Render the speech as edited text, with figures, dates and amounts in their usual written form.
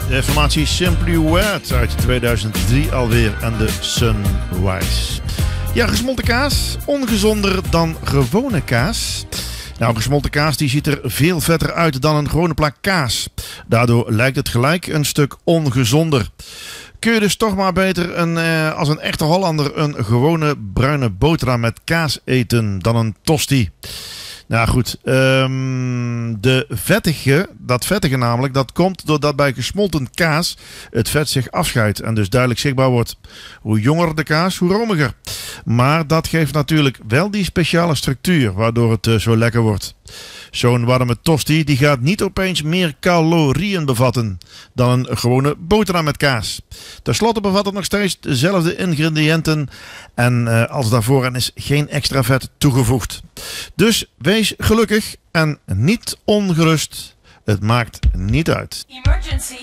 De formatie Simply Red uit 2003 alweer en de Sunrise. Ja, gesmolten kaas, ongezonder dan gewone kaas. Nou, gesmolten kaas die ziet er veel vetter uit dan een gewone plak kaas. Daardoor lijkt het gelijk een stuk ongezonder. Kun je dus toch maar beter als een echte Hollander een gewone bruine boterham met kaas eten dan een tosti. Nou goed, dat vettige namelijk, dat komt doordat bij gesmolten kaas het vet zich afscheidt en dus duidelijk zichtbaar wordt. Hoe jonger de kaas, hoe romiger. Maar dat geeft natuurlijk wel die speciale structuur waardoor het zo lekker wordt. Zo'n warme tosti die gaat niet opeens meer calorieën bevatten dan een gewone boterham met kaas. Ten slotte bevat het nog steeds dezelfde ingrediënten en als daarvoor en is geen extra vet toegevoegd. Dus wees gelukkig en niet ongerust. Het maakt niet uit. Emergency.